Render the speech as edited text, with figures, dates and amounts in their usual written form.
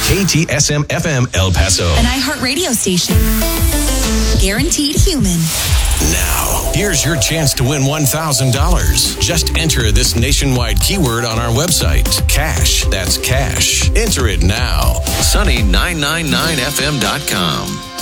KTSM FM El Paso. An iHeartRadio station. Guaranteed human. Now, here's your chance to win $1,000. Just enter this nationwide keyword on our website. Cash. That's cash. Enter it now. Sunny999fm.com.